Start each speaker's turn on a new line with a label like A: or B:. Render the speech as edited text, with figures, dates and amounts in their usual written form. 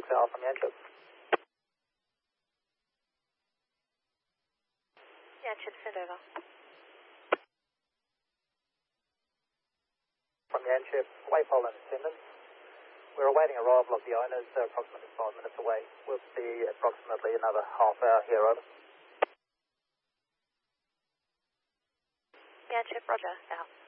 A: Hour from Yanchep.
B: Yanchep, send over.
A: From Yanchep, Waypole and Simmons. We're awaiting arrival of the owners, approximately 5 minutes away. We'll be approximately another half hour here, over.
B: Yanchep, roger, out.